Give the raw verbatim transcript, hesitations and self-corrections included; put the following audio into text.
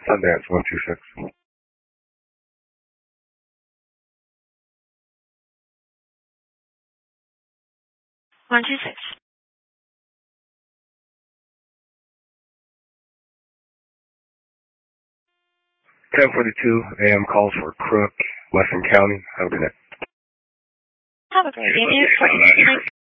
Sundance, one two six. one two six. ten forty-two A M calls for Crook, Weston County. Have a good night. Have a great day.